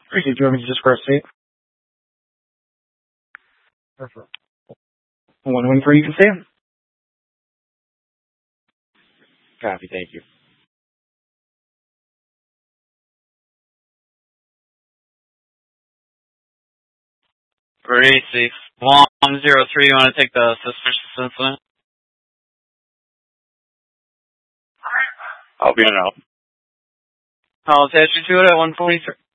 Appreciate you. Want me to just press safe? Perfect. 113, you can stand. Copy, thank you. Great, 103, you want to take the suspicious incident? I'll be in now. I'll attach you to it at 143.